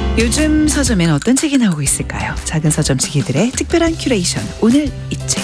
요즘 서점엔 어떤 책이 나오고 있을까요? 작은 서점치기들의 특별한 큐레이션. 오늘 이 책.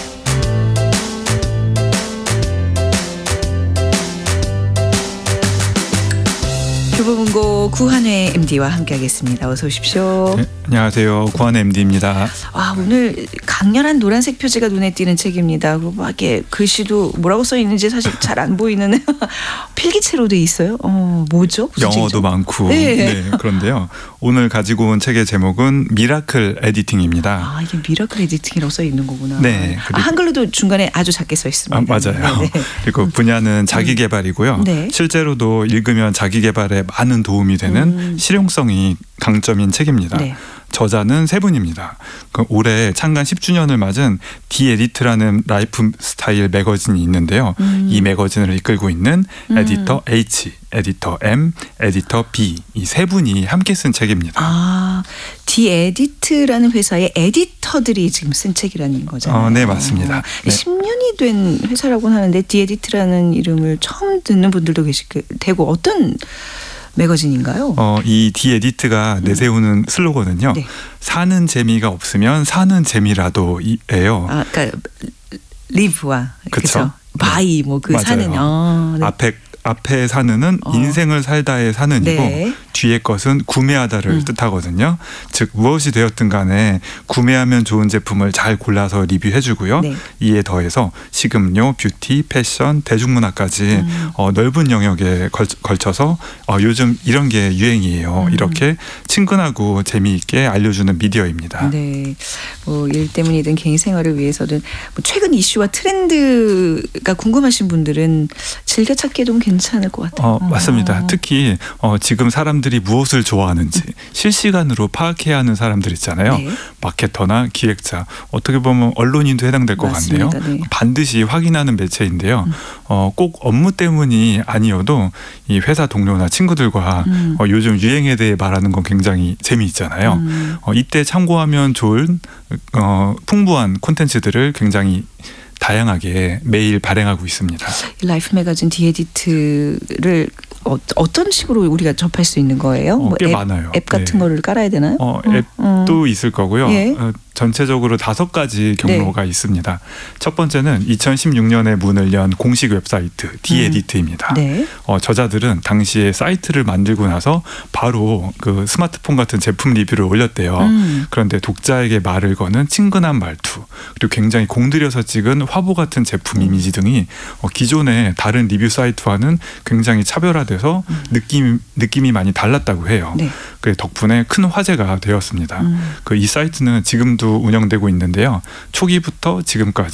교보문고 구한회 MD와 함께하겠습니다. 어서 오십시오. 네, 안녕하세요. 구한회 MD입니다. 오늘 강렬한 노란색 표지가 눈에 띄는 책입니다. 그리고 막 이렇게 글씨도 뭐라고 써 있는지 사실 잘 안 보이는 필기체로 돼 있어요. 뭐죠? 영어도 많고. 네, 그런데요. 오늘 가지고 온 책의 제목은 미라클 에디팅입니다. 이게 미라클 에디팅이라고 써 있는 거구나. 네. 한글로도 중간에 아주 작게 써 있습니다. 맞아요. 네네. 그리고 분야는 자기개발이고요. 네. 실제로도 읽으면 자기개발에 많은 도움이 되는 실용성이 강점인 책입니다. 네. 저자는 세 분입니다. 올해 창간 10주년을 맞은 디 에디트라는 라이프 스타일 매거진이 있는데요. 이 매거진을 이끌고 있는 에디터 H, 에디터 M, 에디터 B 이 세 분이 함께 쓴 책입니다. 디 에디트라는 회사의 에디터들이 지금 쓴 책이라는 거잖아요. 네, 맞습니다. 네. 10년이 된 회사라고 하는데 디 에디트라는 이름을 처음 듣는 분들도 계시고 되고 어떤 매거진인가요? 이 디 에디트가 내세우는 슬로건은요. 네. 사는 재미가 없으면 사는 재미라도예요. 그러니까 live와 그렇죠. buy 그 사는. 네. 앞에 사는은 인생을 살다의 사는이고 네. 뒤에 것은 구매하다를 뜻하거든요. 즉 무엇이 되었든 간에 구매하면 좋은 제품을 잘 골라서 리뷰해주고요. 네. 이에 더해서 식음료, 뷰티, 패션, 대중문화까지 넓은 영역에 걸쳐서 요즘 이런 게 유행이에요. 이렇게 친근하고 재미있게 알려주는 미디어입니다. 네, 일 때문이든 개인 생활을 위해서든 최근 이슈와 트렌드가 궁금하신 분들은 즐겨찾기에도 괜찮을 것 같아요. 맞습니다. 특히 지금 사람들이 무엇을 좋아하는지 실시간으로 파악해야 하는 사람들 있잖아요. 네. 마케터나 기획자, 어떻게 보면 언론인도 해당될 것 같네요. 네. 반드시 확인하는 매체인데요. 꼭 업무 때문이 아니어도 이 회사 동료나 친구들과 요즘 유행에 대해 말하는 건 굉장히 재미있잖아요. 이때 참고하면 좋은 풍부한 콘텐츠들을 굉장히 다양하게 매일 발행하고 있습니다. 라이프 매거진 디 에디트를 어떤 식으로 우리가 접할 수 있는 거예요? 꽤 많아요. 앱 같은 거를 깔아야 되나요? 앱도 있을 거고요. 예. 전체적으로 5가지 경로가 네. 있습니다. 첫 번째는 2016년에 문을 연 공식 웹사이트 디 에디트입니다. 네. 저자들은 당시에 사이트를 만들고 나서 바로 그 스마트폰 같은 제품 리뷰를 올렸대요. 그런데 독자에게 말을 거는 친근한 말투, 그리고 굉장히 공들여서 찍은 화보 같은 제품 이미지 등이 기존의 다른 리뷰 사이트와는 굉장히 차별화돼서 느낌이 많이 달랐다고 해요. 네. 그 덕분에 큰 화제가 되었습니다. 이 사이트는 지금도 운영되고 있는데요. 초기부터 지금까지